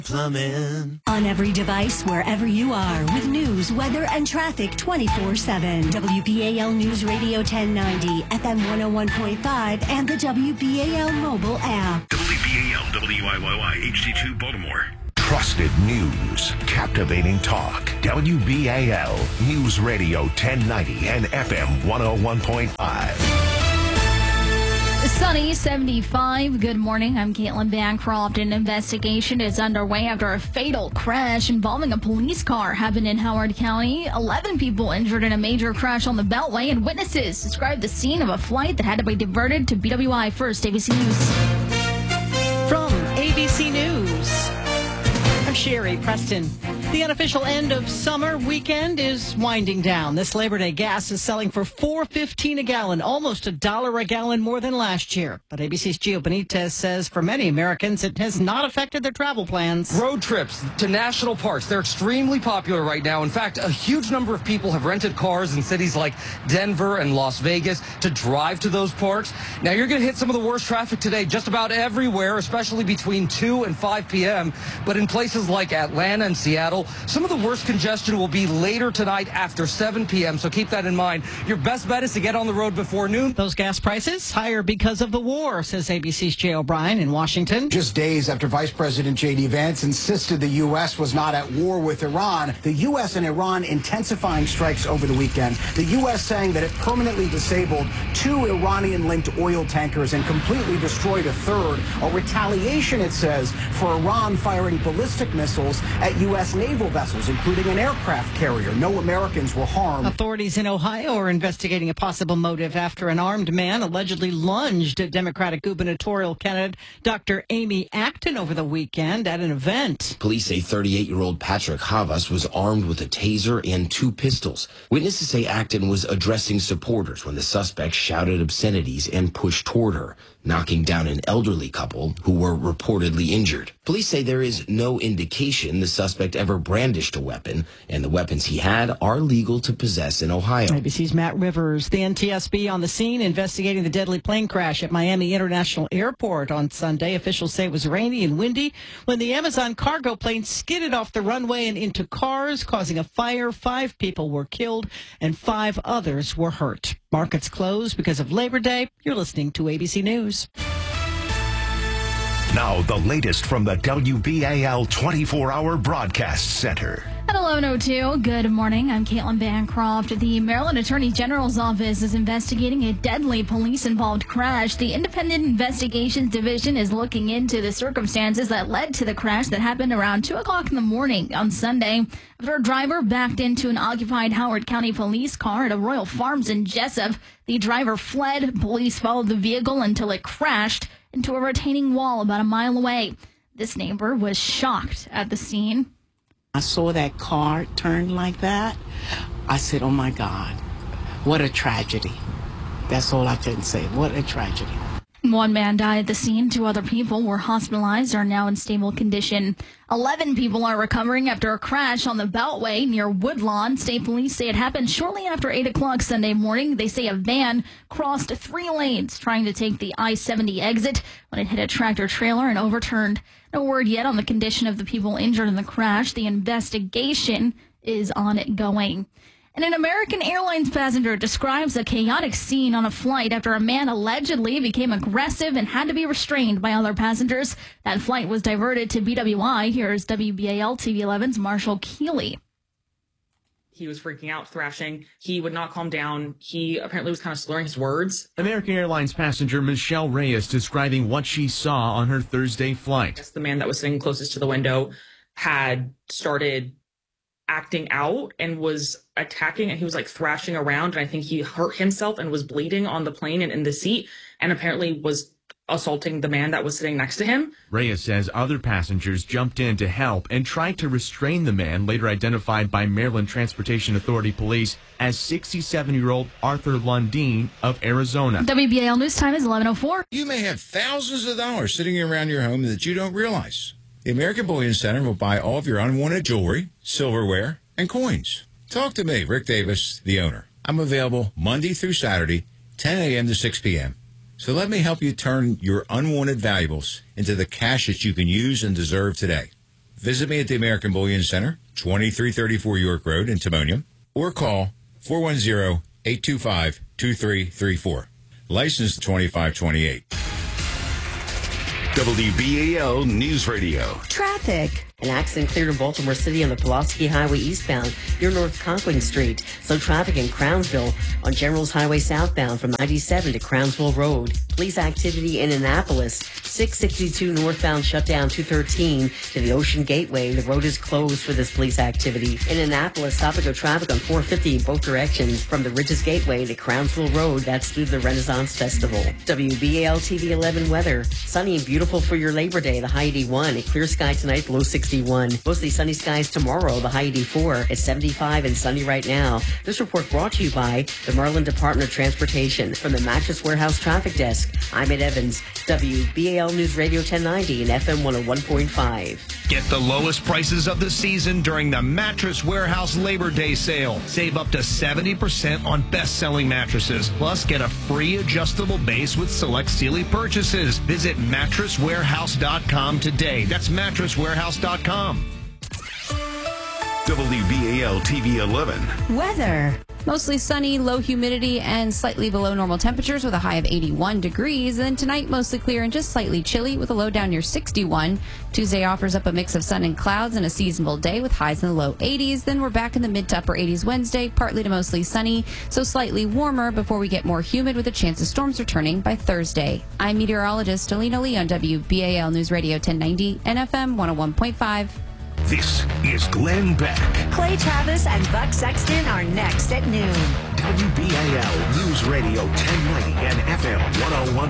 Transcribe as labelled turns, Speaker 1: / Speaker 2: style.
Speaker 1: Plumbing.
Speaker 2: On every device, wherever you are, with news, weather, and traffic 24/7. WBAL News Radio 1090, FM 101.5, and the WBAL mobile app.
Speaker 3: WBAL WIYY HD2 Baltimore.
Speaker 4: Trusted news, captivating talk. WBAL News Radio 1090 and FM 101.5.
Speaker 5: Sunny, 75. Good morning. I'm Caitlin Bancroft. An investigation is underway after a fatal crash involving a police car happened in Howard County. 11 people injured in a major crash on the Beltway, and witnesses described the scene of a flight that had to be diverted to BWI First. ABC News.
Speaker 6: From ABC News, I'm Sherry Preston. The unofficial end of summer weekend is winding down. This Labor Day gas is selling for $4.15 a gallon, almost $1 a gallon more than last year. But ABC's Gio Benitez says for many Americans, it has not affected their travel plans.
Speaker 7: Road trips to national parks, they're extremely popular right now. In fact, a huge number of people have rented cars in cities like Denver and Las Vegas to drive to those parks. Now, you're going to hit some of the worst traffic today just about everywhere, especially between 2 and 5 p.m. But in places like Atlanta and Seattle, some of the worst congestion will be later tonight after 7 p.m., so keep that in mind. Your best bet is to get on the road before noon.
Speaker 6: Those gas prices higher because of the war, says ABC's Jay O'Brien in Washington.
Speaker 8: Just days after Vice President J.D. Vance insisted the U.S. was not at war with Iran, the U.S. and Iran intensifying strikes over the weekend. The U.S. saying that it permanently disabled 2 Iranian-linked oil tankers and completely destroyed a third. A retaliation, it says, for Iran firing ballistic missiles at U.S. naval vessels, including an aircraft carrier. No Americans were harmed.
Speaker 6: Authorities in Ohio are investigating a possible motive after an armed man allegedly lunged at Democratic gubernatorial candidate Dr. Amy Acton over the weekend at an event.
Speaker 9: Police say 38-year-old Patrick Havas was armed with a taser and 2 pistols. Witnesses say Acton was addressing supporters when the suspect shouted obscenities and pushed toward her, knocking down an elderly couple who were reportedly injured. Police say there is no indication the suspect ever brandished a weapon, and the weapons he had are legal to possess in Ohio.
Speaker 6: ABC's Matt Rivers. The NTSB on the scene investigating the deadly plane crash at Miami International Airport on Sunday. Officials say it was rainy and windy when the Amazon cargo plane skidded off the runway and into cars, causing a fire. 5 people were killed and 5 others were hurt. Markets closed because of Labor Day. You're listening to ABC News.
Speaker 4: Now, the latest from the WBAL 24-hour broadcast center.
Speaker 5: At 11:02, good morning. I'm Caitlin Bancroft. The Maryland Attorney General's office is investigating a deadly police-involved crash. The Independent Investigations Division is looking into the circumstances that led to the crash that happened around 2 o'clock in the morning on Sunday after a driver backed into an occupied Howard County police car at a Royal Farms in Jessup. The driver fled. Police followed the vehicle until it crashed into a retaining wall about a mile away. This neighbor was shocked at the scene.
Speaker 10: I saw that car turn like that. I said, oh, my God, what a tragedy. That's all I can say. What a tragedy.
Speaker 5: 1 man died at the scene. 2 other people were hospitalized, are now in stable condition. 11 people are recovering after a crash on the Beltway near Woodlawn. State police say it happened shortly after 8 o'clock Sunday morning. They say a van crossed 3 lanes trying to take the I-70 exit when it hit a tractor trailer and overturned. No word yet on the condition of the people injured in the crash. The investigation is ongoing. And an American Airlines passenger describes a chaotic scene on a flight after a man allegedly became aggressive and had to be restrained by other passengers. That flight was diverted to BWI. Here's WBAL TV 11's Marshall Keeley.
Speaker 11: He was freaking out, thrashing. He would not calm down. He apparently was kind of slurring his words.
Speaker 12: American Airlines passenger Michelle Reyes describing what she saw on her Thursday flight.
Speaker 11: The man that was sitting closest to the window had started acting out and was attacking, and he was like thrashing around, and I think he hurt himself and was bleeding on the plane and in the seat, and apparently was assaulting the man that was sitting next to him.
Speaker 12: Reyes says other passengers jumped in to help and tried to restrain the man, later identified by Maryland Transportation Authority police as 67-year-old Arthur Lundeen of Arizona.
Speaker 5: WBAL News Time is 11:04.
Speaker 13: You may have thousands of dollars sitting around your home that you don't realize. The American Bullion Center will buy all of your unwanted jewelry, silverware, and coins. Talk to me, Rick Davis, the owner. I'm available Monday through Saturday, 10 a.m. to 6 p.m. So let me help you turn your unwanted valuables into the cash that you can use and deserve today. Visit me at the American Bullion Center, 2334 York Road in Timonium, or call 410-825-2334. License 2528.
Speaker 4: WBAL News Radio.
Speaker 2: Traffic.
Speaker 1: An accident cleared in Baltimore City on the Pulaski Highway eastbound near North Conklin Street. Slow traffic in Crownsville on Generals Highway southbound from 97 to Crownsville Road. Police activity in Annapolis. 662 northbound shut down 213 to the Ocean Gateway. The road is closed for this police activity. In Annapolis, stop-and-go traffic on 450 in both directions from the Ridges Gateway to Crownsville Road. That's through the Renaissance Festival. WBAL TV 11 weather. Sunny and beautiful for your Labor Day. The high 81. A clear sky tonight, low 61. Mostly sunny skies tomorrow. The high 84. It's 75 and sunny right now. This report brought to you by the Maryland Department of Transportation. From the Mattress Warehouse Traffic Desk, I'm Ed Evans, WBAL News Radio 1090 and FM 101.5.
Speaker 4: Get the lowest prices of the season during the Mattress Warehouse Labor Day sale. Save up to 70% on best-selling mattresses. Plus, get a free adjustable base with select Sealy purchases. Visit mattresswarehouse.com today. That's mattresswarehouse.com. WBAL TV 11.
Speaker 2: Weather.
Speaker 14: Mostly sunny, low humidity, and slightly below normal temperatures with a high of 81 degrees. And then tonight, mostly clear and just slightly chilly with a low down near 61. Tuesday offers up a mix of sun and clouds and a seasonable day with highs in the low 80s. Then we're back in the mid to upper 80s Wednesday, partly to mostly sunny, so slightly warmer before we get more humid with a chance of storms returning by Thursday. I'm meteorologist Alina Lee on WBAL News Radio 1090 and FM 101.5.
Speaker 4: This is Glenn Beck.
Speaker 2: Clay Travis and Buck Sexton are next at noon.
Speaker 4: WBAL News Radio 1090 and FM 101.